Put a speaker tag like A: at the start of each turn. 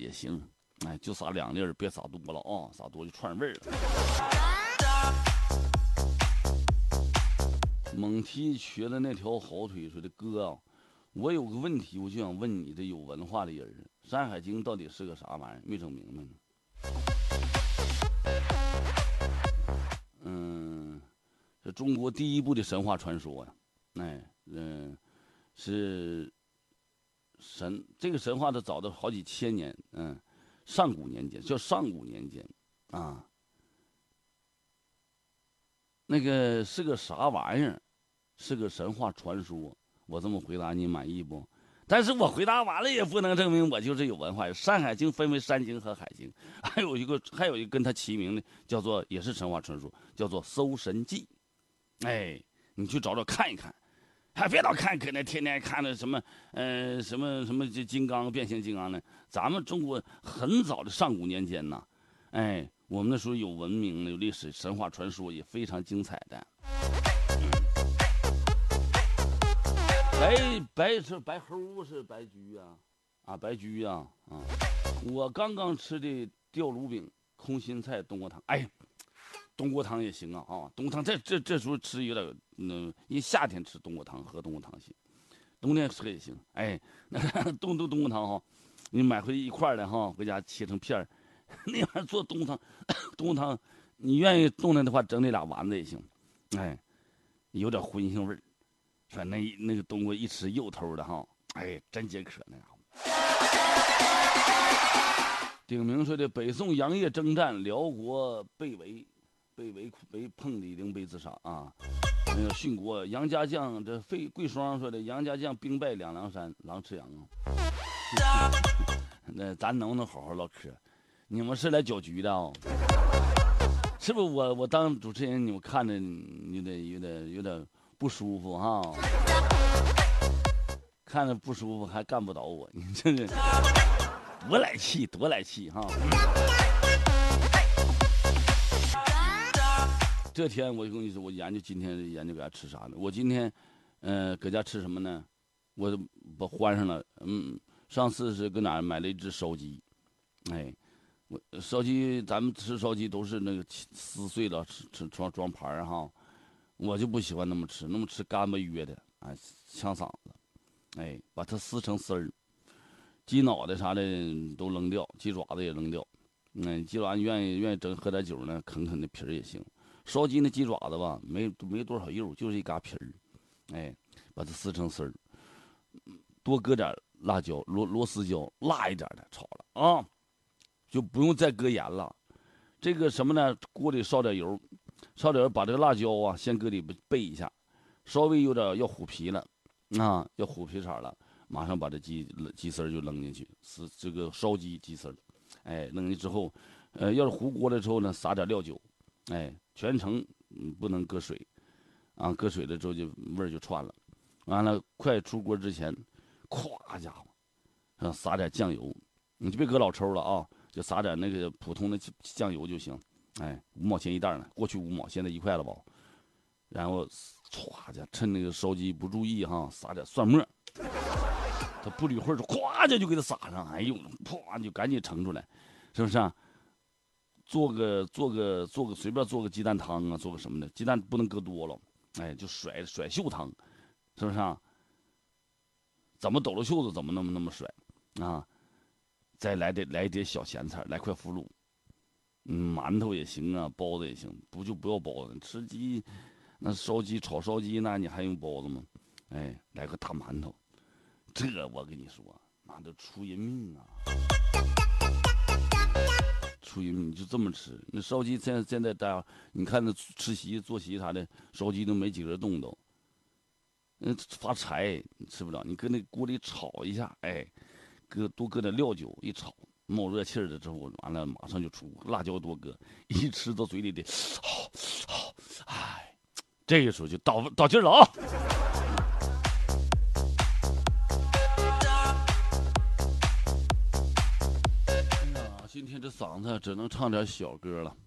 A: 也行，哎，就撒2粒儿，别撒多了啊，撒多就串味儿了。蒙提瘸的那条好腿说的哥啊，我有个问题，我就想问你这有文化的人，《山海经》到底是个啥玩意儿？没整明白呢。这中国第一部的神话传说呀，是这个神话都早到好几千年，上古年间叫上古年间啊，那个是个啥玩意儿？是个神话传说。我这么回答你满意不？但是我回答完了也不能证明我就是有文化。《山海经》分为山经和海经，还有一个跟它齐名的，叫做也是神话传说，叫做《搜神记》。哎，你去找找看一看，还别老看，搁那天天看的什么什么这金刚变形金刚呢？咱们中国很早的上古年间呐，哎，我们那时候有文明的，有历史，神话传说也非常精彩的。白猴是白驹白驹啊！我刚刚吃的吊炉饼、空心菜、冬瓜汤，哎，冬瓜汤也行啊！冬瓜汤这时候吃有点因为夏天吃冬瓜汤，喝冬瓜汤行，冬天吃也行。哎，那冬瓜汤哈，你买回一块的哈，回家切成片儿，那玩意儿做冬瓜汤，你愿意冻的话，整那俩丸子也行，哎，有点荤腥味儿。说那个冬瓜一吃又偷的哈，哎，真解渴那家伙。鼎明说的北宋杨业征战，辽国被碰李陵被自杀啊。那个殉国杨家将这贵霜说的杨家将兵败两梁山，狼吃羊啊。那咱能不能好好唠嗑？你们是来搅局的啊？是不是我当主持人，你们看着有点不舒服哈，看着不舒服还干不倒我，你这是多来气哈！这天我就跟你说，我今天研究给他吃啥呢？我今天搁家吃什么呢？我把换上了，上次是搁哪儿买了一只烧鸡，哎，我烧鸡咱们吃烧鸡都是那个撕碎了吃装盘哈。我就不喜欢那么吃干巴约的，啊，呛嗓子，哎，把它撕成丝儿，鸡脑袋啥的都扔掉，鸡爪子也扔掉，鸡爪子愿意整喝点酒呢，啃那皮儿也行。烧鸡那鸡爪子吧，没多少肉，就是一嘎皮儿，哎，把它撕成丝儿，多搁点辣椒、螺丝椒，辣一点的炒了啊，就不用再搁盐了。这个什么呢？锅里烧点油。把这个辣椒啊，先搁里备一下，稍微有点要虎皮了，要虎皮色了，马上把这鸡丝就扔进去，是这个烧鸡丝，哎，扔进去之后，要是糊锅了之后呢，撒点料酒，哎，全程不能搁水，啊，搁水了之后就味儿就串了，完了快出锅之前，咵家伙，撒点酱油，你就别搁老抽了啊，就撒点那个普通的酱油就行。哎，5毛钱一袋呢，过去5毛，现在1块了吧？然后歘家趁那个烧鸡不注意哈，撒点蒜末，他不一会儿咵就给他撒上，哎呦，啪就赶紧盛出来，是不是啊？做个随便做个鸡蛋汤啊，做个什么的，鸡蛋不能搁多了，哎，就甩袖汤，是不是啊？怎么抖了袖子怎么那么甩啊？再来一碟小咸菜，来块腐乳。馒头也行啊，包子也行，不要包子。吃鸡，那炒烧鸡，那你还用包子吗？哎，来个大馒头，这我跟你说，那都出人命啊！出人命，你就这么吃。那烧鸡现在大家，你看那坐席啥的，烧鸡都没几个人动都，发柴，你吃不了。你搁那锅里炒一下，哎，多搁点料酒一炒。冒热气儿了之后，完了马上就出辣椒多搁，一吃到嘴里的，哎，这个时候就到劲儿了啊！哎呀，今天这嗓子只能唱点小歌了。